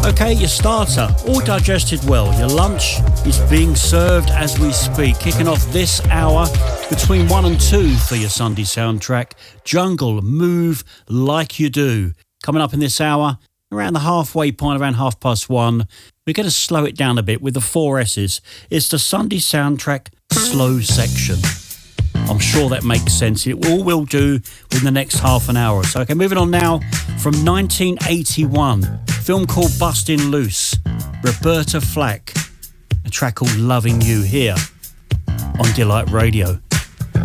Okay, your starter, all digested well. Your lunch is being served as we speak. Kicking off this hour between 1 and 2 for your Sunday soundtrack. Jungle, Move Like You Do. Coming up in this hour, around the halfway point, around 1:30, we're going to slow it down a bit with the 4 S's. It's the Sunday soundtrack slow section. I'm sure that makes sense. It all will do within the next half an hour or so. Okay, moving on now from 1981, a film called Bustin' Loose, Roberta Flack, a track called Loving You here on Delight Radio.